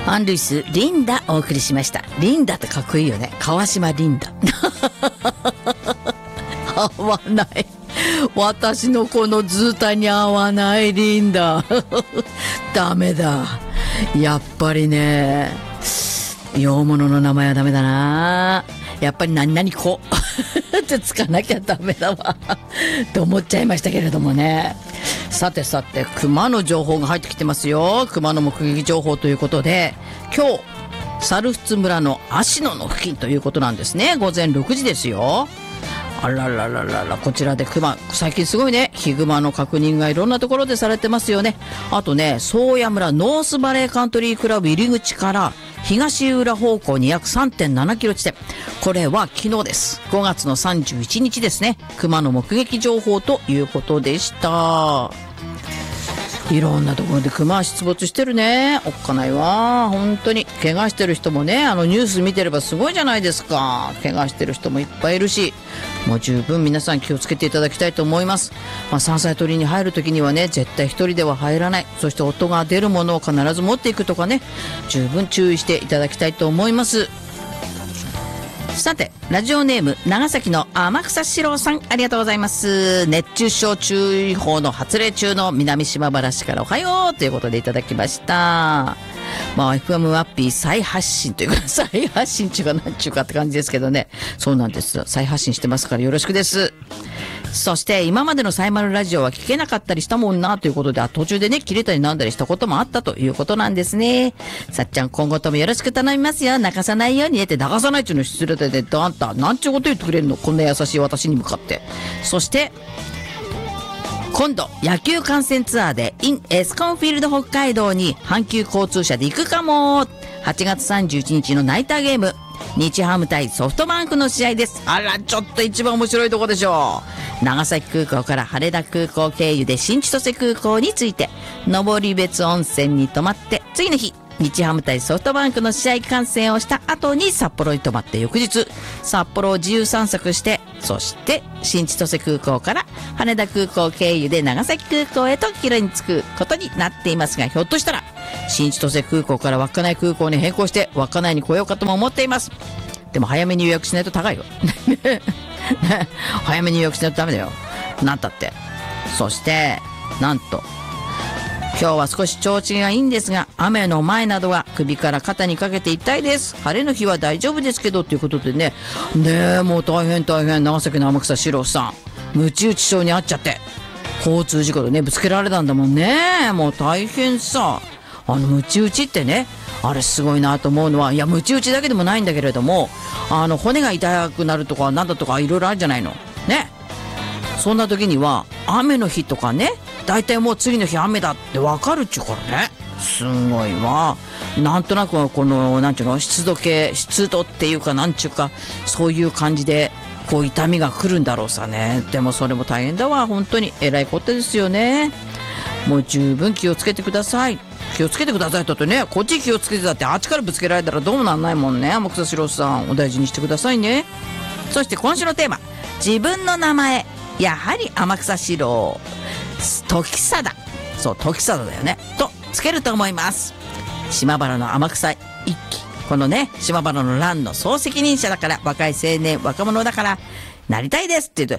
アン・ルイス、リンダお送りしました。リンダってかっこいいよね。川島リンダ。合わない。私のこの図体に合わないリンダ。ダメだ。やっぱりね、洋物の名前はダメだな。やっぱり何々子ってつかなきゃダメだわと思っちゃいましたけれどもね。さてさて、熊の情報が入ってきてますよ。熊の目撃情報ということで、今日猿払村の芦野の付近ということなんですね。午前6時ですよ。あららららら、こちらで熊、最近すごいね、ヒグマの確認がいろんなところでされてますよね。あとね、宗谷村ノースバレーカントリークラブ入り口から東浦方向に約 3.7 キロ地点。これは昨日です。5月の31日ですね。熊の目撃情報ということでした。いろんなところで熊は出没してるね。おっかないわ。本当に。怪我してる人もね、ニュース見てればすごいじゃないですか。怪我してる人もいっぱいいるし、もう十分皆さん気をつけていただきたいと思います。山菜採りに入るときにはね、絶対一人では入らない。そして音が出るものを必ず持っていくとかね、十分注意していただきたいと思います。さて、ラジオネーム長崎の天草四郎さん、ありがとうございます。熱中症注意報の発令中の南島原市からおはようということでいただきました。FM ワッピー再発信というか、再発信中かなんちゅうかって感じですけどね。そうなんです。再発信してますからよろしくです。そして今までのサイマルラジオは聞けなかったりしたもんなということで、途中でね、切れたりなんだりしたこともあったということなんですね。さっちゃん、今後ともよろしく頼みますよ。泣かさないようにねって流さないっちゅうの失礼で、あんた、なんちゅうこと言ってくれるの、こんな優しい私に向かって。そして、今度、野球観戦ツアーで、エスコンフィールド北海道に阪急交通車で行くかも。8月31日のナイターゲーム。日ハム対ソフトバンクの試合です。あら、ちょっと一番面白いとこでしょう。長崎空港から羽田空港経由で新千歳空港に着いて、登別温泉に泊まって、次の日、日ハム対ソフトバンクの試合観戦をした後に札幌に泊まって、翌日、札幌を自由散策して、そして新千歳空港から羽田空港経由で長崎空港へと帰路に着くことになっていますが、ひょっとしたら新千歳空港から稚内空港に変更して稚内に来ようかとも思っています。でも早めに予約しないと高いよ。早めに予約しないとダメだよ。なんたって。そして、なんと、今日は少し調子がいいんですが、雨の前などは首から肩にかけて痛いです。晴れの日は大丈夫ですけどということでね。ねえ、もう大変大変。長崎の天草四郎さん、ムチ打ち症にあっちゃって、交通事故でね、ぶつけられたんだもんね。もう大変さ。ムチ打ちってね、あれすごいなと思うのは、いや、ムチ打ちだけでもないんだけれども、骨が痛くなるとか、なんだとかいろいろあるじゃないの。ね。そんな時には、雨の日とかね、だいたいもう次の日雨だってわかるっちゅうからね。すごいわ。なんとなくこの、なんちゅうの、湿度っていうか、なんちゅうか、そういう感じで、こう痛みが来るんだろうさね。でもそれも大変だわ。本当に偉いことですよね。もう十分気をつけてください。気をつけてくださいとってね、こっち気をつけてたってあっちからぶつけられたらどうもなんないもんね。天草四郎さん、お大事にしてくださいね。そして今週のテーマ、自分の名前、やはり天草四郎、時貞、そう、時貞だよねとつけると思います。島原の天草一揆、このね、島原の乱の総責任者だから、若い青年若者だからなりたいですって言って、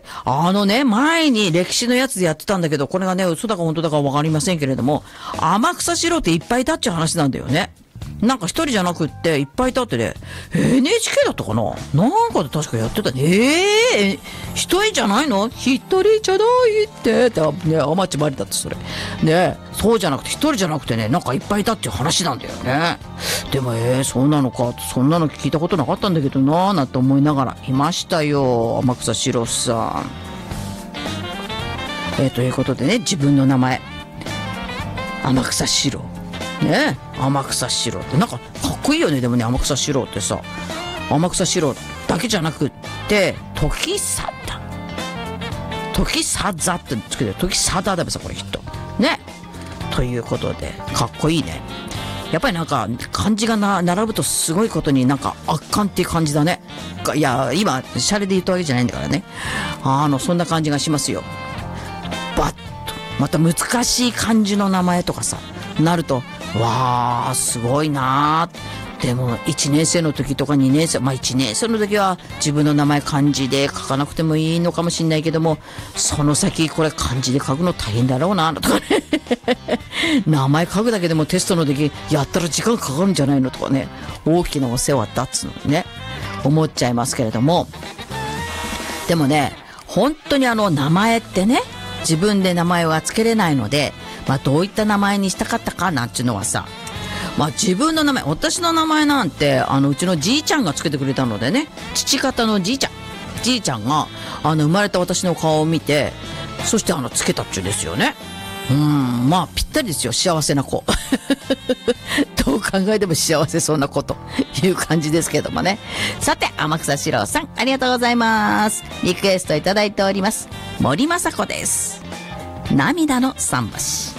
前に歴史のやつでやってたんだけど、これがね、嘘だか本当だかわかりませんけれども、天草四郎っていっぱいいたっちゅう話なんだよね。なんか一人じゃなくっていっぱいいたってね、NHK だったかな、なんかで確かやってたね。一人じゃないの、一人じゃないってね、天地まりだってそれね。そうじゃなくて、一人じゃなくてね、なんかいっぱいいたっていう話なんだよね。でもそうなのか、そんなの聞いたことなかったんだけどななんて思いながらいましたよ、天草四郎さん。ということでね、自分の名前天草四郎ね、天草四郎ってなんかかっこいいよね。でもね、天草四郎ってさ、天草四郎だけじゃなくって時貞ってつけて、時貞だべさ、これきっとね。ということでかっこいいね。やっぱりなんか漢字が並ぶとすごいことになんか圧巻っていう感じだね。いや、今シャレで言ったわけじゃないんだからね。そんな感じがしますよ。バッとまた難しい漢字の名前とかさなると、 わー、すごいなー。でも、1年生の時とか2年生、1年生の時は自分の名前漢字で書かなくてもいいのかもしれないけども、その先これ漢字で書くの大変だろうな、とかね。名前書くだけでもテストの時やったら時間かかるんじゃないのとかね。大きなお世話だっつうのね、思っちゃいますけれども。でもね、本当に名前ってね、自分で名前は付けれないので、どういった名前にしたかったかなんていうのはさ、自分の名前、私の名前なんてうちのじいちゃんが付けてくれたのでね、父方のじいちゃんが生まれた私の顔を見て、そして付けたっちゅうですよね。ぴったりですよ、幸せな子。どう考えても幸せそうな子という感じですけどもね。さて、天草四郎さん、ありがとうございます。リクエストいただいております。森昌子です。涙の桟橋。